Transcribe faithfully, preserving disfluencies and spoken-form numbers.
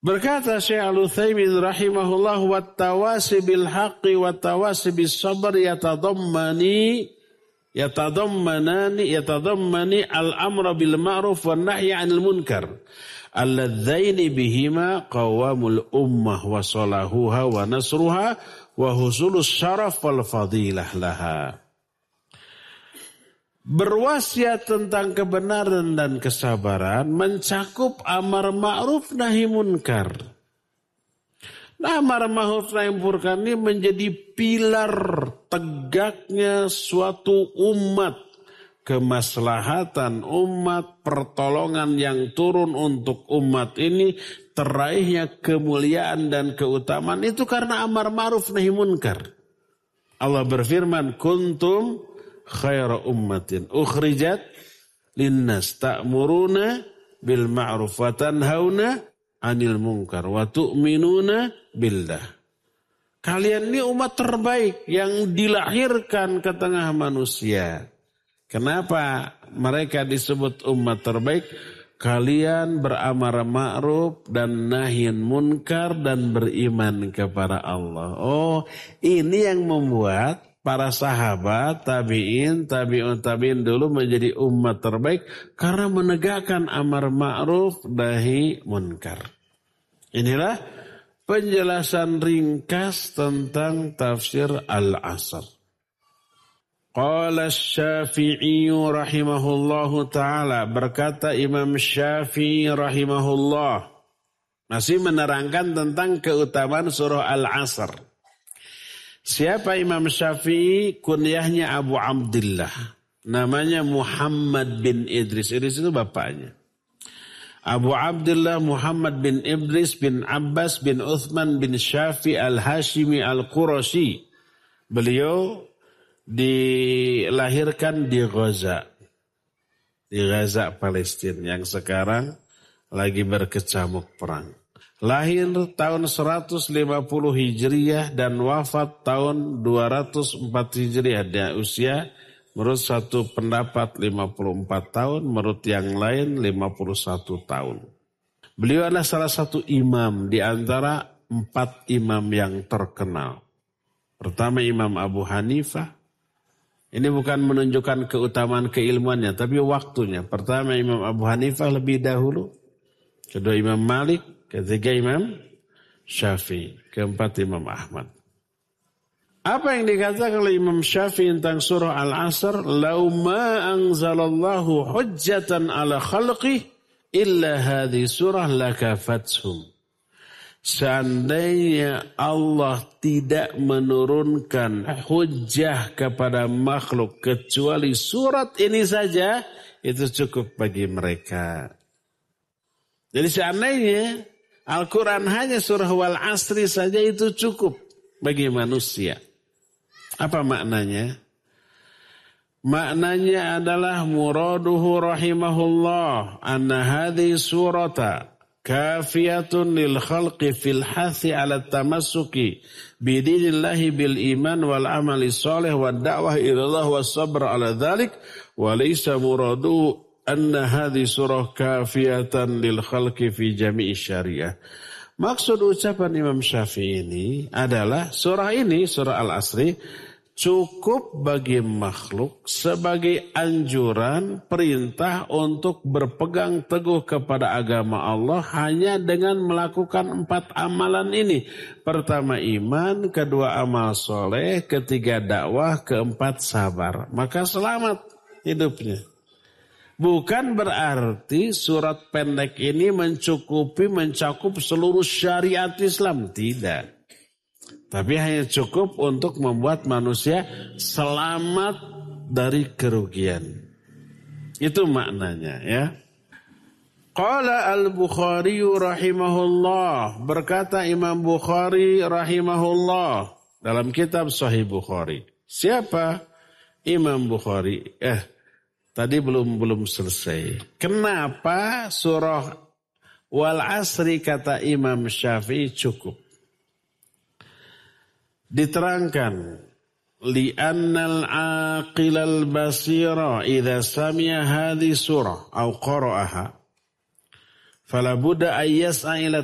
Berkata Syekh Al-Utsaimin rahimahullah, wa tawasi bil haqqi wa tawasi bis sabr yatadammani yatadammanani yatadammani al-amra bil ma'ruf wan nahyi 'anil munkar alladzaini bihima qawamul ummah wa salahuha wa nasruha wa husulus syaraf wal fadilah laha. Berwasiat tentang kebenaran dan kesabaran mencakup amar ma'ruf nahi munkar. Nah, amar ma'ruf nahi munkar ini menjadi pilar tegaknya suatu umat, kemaslahatan umat, pertolongan yang turun untuk umat ini, teraihnya kemuliaan dan keutamaan itu karena amar ma'ruf nahi munkar. Allah berfirman, kuntum khaira ummatin ukhrijat linnas ta'muruna bil ma'ruf wa tanhauna 'anil munkar wa tu'minuna billah. Kalian ini umat terbaik yang dilahirkan ke tengah manusia. Kenapa mereka disebut umat terbaik? Kalian beramar ma'ruf dan nahi munkar dan beriman kepada Allah. Oh, ini yang membuat para sahabat, tabi'in, tabi'un tabi'in dulu menjadi umat terbaik karena menegakkan amar ma'ruf nahi munkar. Inilah penjelasan ringkas tentang tafsir Al-Asr. Qala Syafi'i rahimahullahu ta'ala, berkata Imam Syafi'i rahimahullah, masih menerangkan tentang keutamaan surah Al-Asr. Siapa Imam Syafi'i? Kunyahnya Abu Abdullah. Namanya Muhammad bin Idris. Idris itu bapaknya. Abu Abdullah Muhammad bin Idris bin Abbas bin Uthman bin Syafi' al-Hashimi al-Qurashi. Beliau dilahirkan di Gaza. Di Gaza, Palestina. Yang sekarang lagi berkecamuk perang. Lahir tahun seratus lima puluh Hijriah dan wafat tahun dua ratus empat Hijriah. Dia usia menurut satu pendapat lima puluh empat tahun, menurut yang lain lima puluh satu tahun. Beliau adalah salah satu imam di antara empat imam yang terkenal. Pertama Imam Abu Hanifah. Ini bukan menunjukkan keutamaan keilmuannya, tapi waktunya. Pertama Imam Abu Hanifah lebih dahulu. Kedua Imam Malik. Ketiga Imam Syafi'i, keempat Imam Ahmad. Apa yang dikatakan oleh Imam Syafi'i tentang surah Al-Asr? Lau ma anzalallahu hujjatan ala khalqih illa hadhi surah lakafathum. Seandainya Allah tidak menurunkan hujjah kepada makhluk kecuali surat ini saja, itu cukup bagi mereka. Jadi seandainya Al-Quran hanya surah wal asri saja itu cukup bagi manusia. Apa maknanya? Maknanya adalah muraduhu rahimahullah anna hadhi surata kafiyatun lil khalqi fil hathi ala tamassuki bidinillahi bil iman wal amali salih wad da'wah ilallah was sabr ala dhalik wa laysa muraduhu anna hadhi surah kafiyatan lil khalqi fi jami'i syariah. Maksud ucapan Imam Syafi'i ini adalah surah ini, surah Al-Asri, cukup bagi makhluk sebagai anjuran perintah untuk berpegang teguh kepada agama Allah hanya dengan melakukan empat amalan ini. Pertama iman, kedua amal soleh, ketiga dakwah, keempat sabar. Maka selamat hidupnya. Bukan berarti surat pendek ini mencukupi, mencakup seluruh syariat Islam. Tidak. Tapi hanya cukup untuk membuat manusia selamat dari kerugian. Itu maknanya ya. Qala al-Bukhari rahimahullah. Berkata Imam Bukhari rahimahullah dalam kitab Sahih Bukhari. Siapa Imam Bukhari? Eh. Tadi belum belum selesai. Kenapa surah Wal Asri kata Imam Syafi'i cukup? Diterangkan, li'annal aqilal basira idza sami'a hadhi surah au qara'aha fala budda ay yas'a ila